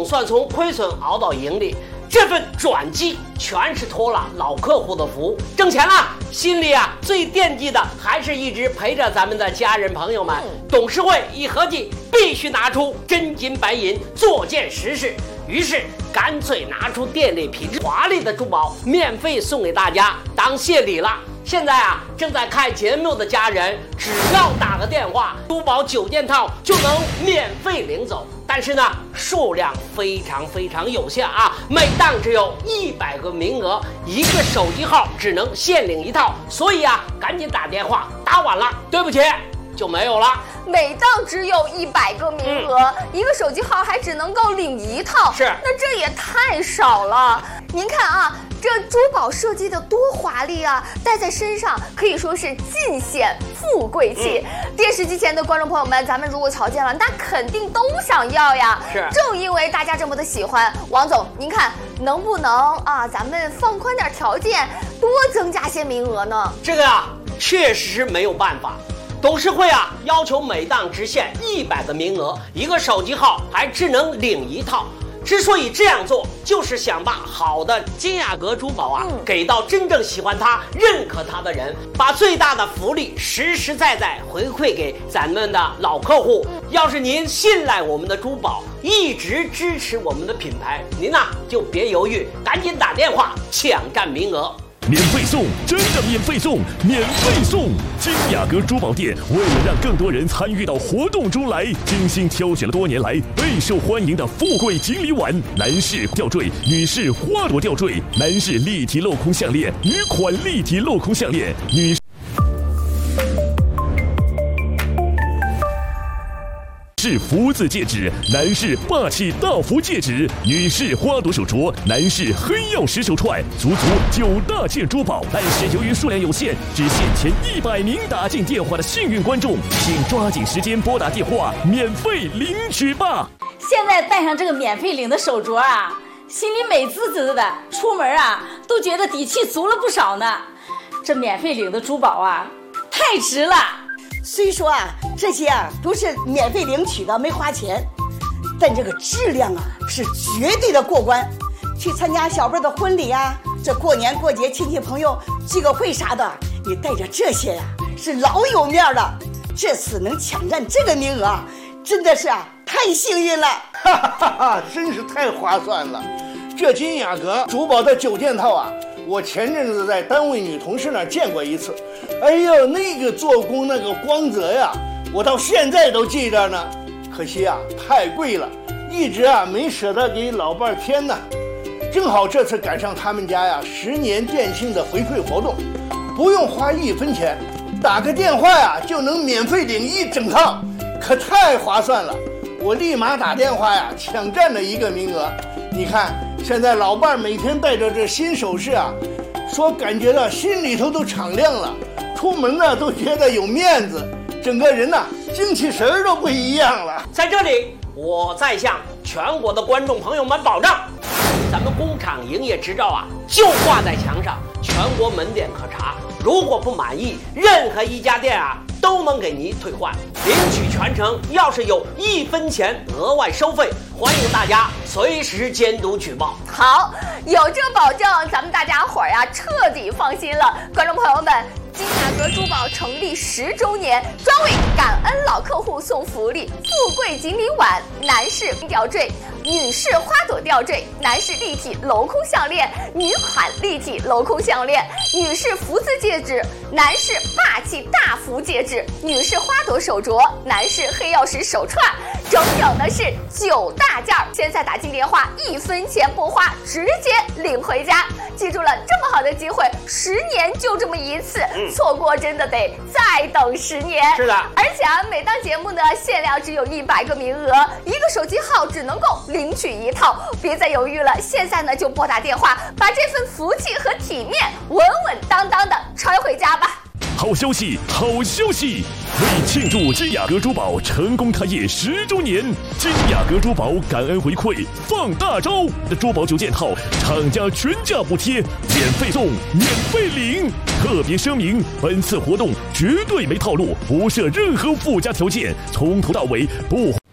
总算从亏损熬到盈利，这份转机全是托了老客户的福，挣钱了，心里最惦记的还是一直陪着咱们的家人朋友们。董事会一合计，必须拿出真金白银做件实事，于是干脆拿出店内品质华丽的珠宝免费送给大家当谢礼了。现在正在看节目的家人，只要打个电话，珠宝9件套就能免费领走。但是呢，数量非常有限每档只有100个名额，一个手机号只能限领1套，所以赶紧打电话，打晚了，对不起，就没有了。 每档只有100个名额，一个手机号还只能够领1套， 是， 那这也太少了。您看这珠宝设计的多华丽戴在身上可以说是尽显富贵气。电视机前的观众朋友们，咱们如果瞧见了，那肯定都想要呀。 是， 正因为大家这么的喜欢，王总，您看能不能咱们放宽点条件，多增加些名额呢？ 这个确实是没有办法。董事会要求每档只限100个名额，一个手机号还只能领1套。之所以这样做，就是想把好的金雅阁珠宝给到真正喜欢它、认可它的人，把最大的福利实实在在回馈给咱们的老客户。要是您信赖我们的珠宝，一直支持我们的品牌，您就别犹豫，赶紧打电话抢占名额。 免费送，真的免费送，免费送！金雅阁珠宝店为了让更多人参与到活动中来，精心挑选了多年来备受欢迎的富贵锦鲤碗、男士吊坠、女士花朵吊坠、男士立体镂空项链、女款立体镂空项链、女士福字戒指，男士霸气大福戒指，女士花朵手镯，男士黑曜石手串，足9大件珠宝。但是由于数量有限，只限前100名打进电话的幸运观众，请抓紧时间拨打电话，免费领取吧。 现在戴上这个免费领的手镯心里美滋滋的，出门都觉得底气足了不少呢。这免费领的珠宝太值了。 虽说这些都是免费领取的，没花钱，但这个质量是绝对的过关。去参加小辈的婚礼这过年过节亲戚朋友聚个会啥的，你带着这些是老有面了。这次能抢占这个名额真的是太幸运了， 真是太划算了。这金雅阁珠宝的9件套我前阵子在单位女同事那儿见过一次，哎呦，那个做工那个光泽我到现在都记着呢。可惜太贵了，一直没舍得给老伴添呢。正好这次赶上他们家10年店庆的回馈活动，不用花1分钱，打个电话就能免费领1整套，可太划算了。我立马打电话抢占了1个名额。你看现在老伴每天带着这新首饰说感觉到心里头都敞亮了，出门都觉得有面子，整个人精气神都不一样了。 在这里我再向全国的观众朋友们保障，咱们工厂营业执照就挂在墙上，全国门店可查。如果不满意，任何一家店都能给您退换，领取全程要是有1分钱额外收费，欢迎大家随时监督举报。 好，有这保证，咱们大家伙彻底放心了。观众朋友们，金雅阁珠宝成立10周年，专为感恩老客户送福利：富贵锦鲤碗、男士吊坠、女士花朵吊坠、男士立体镂空项链、女款立体镂空项链、女士福字戒指、男士霸气大福戒指、女士花朵手镯、男士黑曜石手串，整整的是9大件。现在打进电话，1分钱不花，直接领回家。记住了，这么好的机会，10年就这么一次，错过真的得再等10年。 是的， 而且每档节目呢限量只有100个名额，一个手机号只能够领取1套。别再犹豫了，现在呢就拨打电话，把这份福气和体面稳稳当当的揣回家吧。 好消息，好消息！为庆祝金雅阁珠宝成功开业10周年，金雅阁珠宝感恩回馈放大招的珠宝9件套，厂家全价补贴，免费送，免费领。特别声明，本次活动绝对没套路，不设任何附加条件，从头到尾不